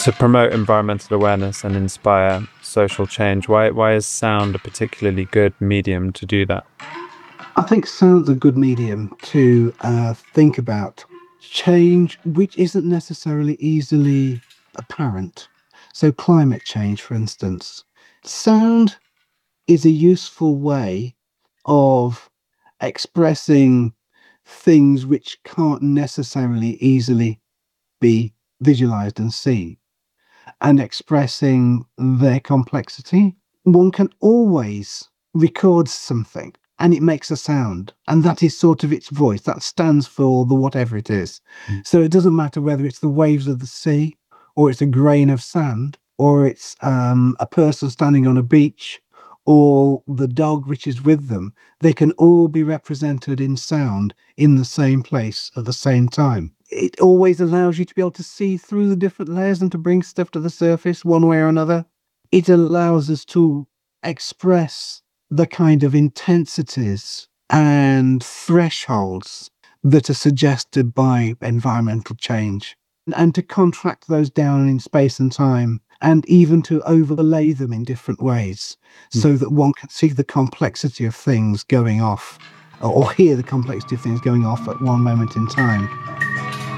To promote environmental awareness and inspire social change, why is sound a particularly good medium to do that? I think sound's a good medium to think about change, which isn't necessarily easily apparent. So, climate change, for instance, sound is a useful way of expressing things which can't necessarily easily be visualized and seen, and expressing their complexity. One can always record something and it makes a sound, and that is sort of its voice. That stands for the whatever it is. So it doesn't matter whether it's the waves of the sea, or it's a grain of sand, or it's a person standing on a beach, or the dog which is with them. They can all be represented in sound in the same place at the same time. It always allows you to be able to see through the different layers and to bring stuff to the surface one way or another. It allows us to express the kind of intensities and thresholds that are suggested by environmental change, and to contract those down in space and time, and even to overlay them in different ways so that one can see the complexity of things going off, or hear the complexity of things going off at one moment in time.